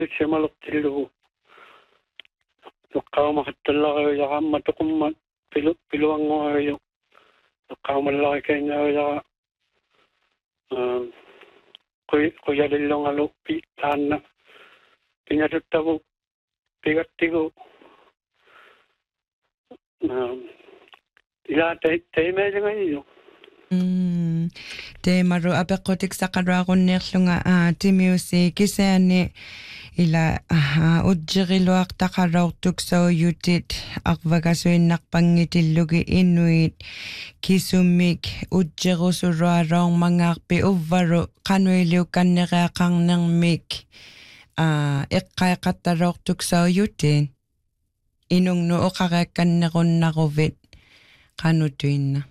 simaluttilugu nuqqaumaqattallariuyaqammatuqumma piluanguayu nuqqaumallarikennauyara quyalillungalu taanna pinatuttavu pigattigu ila teimeelingayu teemaru apeqqutik saqaruaqunnierlunga timiusi kisaani ila ujjiriluaqtaqaroortuksauyutit arvagasuinnarpangitillugi inuit kisummik ujjirusurualoormangaarpi uvvaru qanuiliukannereaqarnermik eqqaiqattaloortuksauyutin inungnu oqareakkannerunnaruvit qanutuinna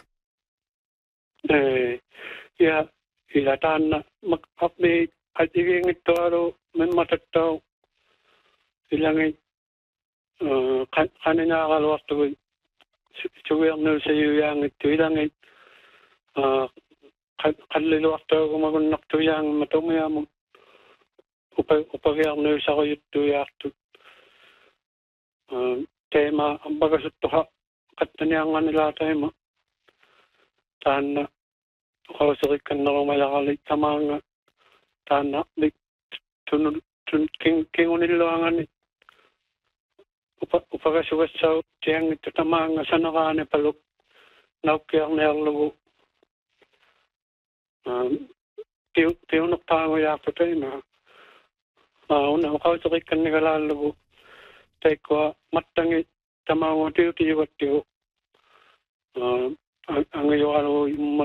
ja ila taanna makapmi ajigiingittualu mimmatattau ilangi qaningaaqaluartugu sugiarnuusayuyaangittu ilangi qalliluartuagumagunnartuyaangma tumiamu upagiarnuusaquyuttuyaartut teema ambagasuttuqa qattanianganilaataima taanna qauserikkannerumajaqali tamaanga taanna kingunilluangani upagasugassau tiangittu tamaanga sanaqaani paluk naukkiarniarlugu piunerpaanguyaarputaima una qauserikkannigalaallugu taikkua mattangi tamaangu tiutijugattigu angiyoalu yumma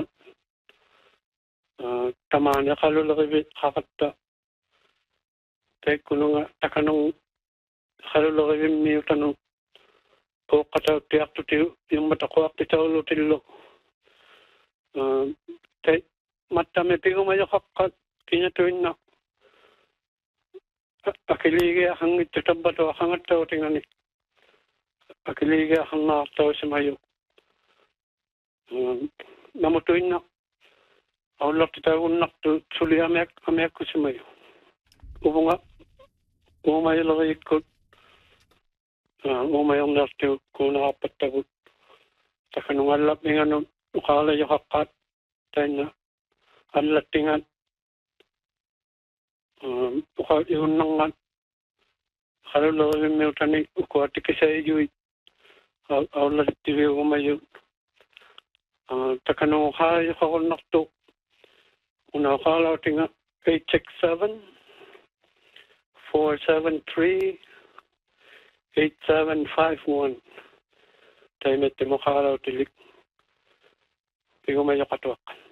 tamaani qalulerivi qaqatta taikkununga takanung qalulerivimmiyutanu pooqqatauttiartuti yumma taquartitaulutillu tai mattami pigumajoqaqqa kiñatuinna akiliigiaqangittu tabbatu aqangattautingani akiliigiaqannaartausimayu namutuinna aullartitaagunnartu suli ameakkusimayu uvunga uumayileriikkut uumayernertiu kuunaqarpattagut takanungallapminganu uqaalajoqaqqaat tainna allattingat uqaigunnarngat qalullerivimmiutani ukuatikisayuit aullattiviugumayu takanung qaajoqaqunnartu unaqaalautinga 867-473-8751 taimettimuqaalautilik pigumajoqatuaq